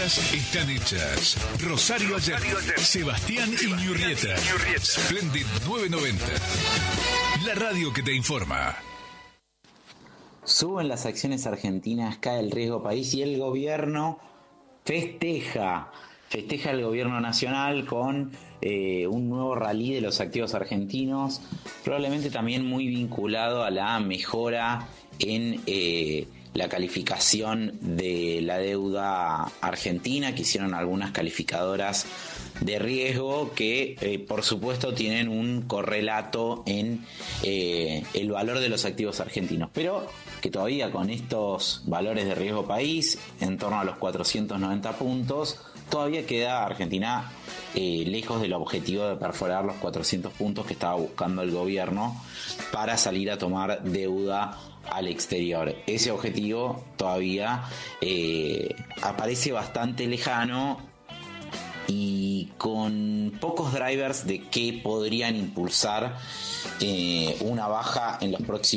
Están hechas. Rosario Allende, Sebastián Iñurrieta. Splendid 990. La radio que te informa. Suben las acciones argentinas, cae el riesgo país y el gobierno festeja el gobierno nacional con un nuevo rally de los activos argentinos, probablemente también muy vinculado a la mejora en la calificación de la deuda argentina que hicieron algunas calificadoras de riesgo que por supuesto tienen un correlato en el valor de los activos argentinos, pero que todavía con estos valores de riesgo país en torno a los 490 puntos todavía queda Argentina lejos del objetivo de perforar los 400 puntos que estaba buscando el gobierno para salir a tomar deuda al exterior. Ese objetivo todavía aparece bastante lejano y con pocos drivers de que podrían impulsar una baja en los próximos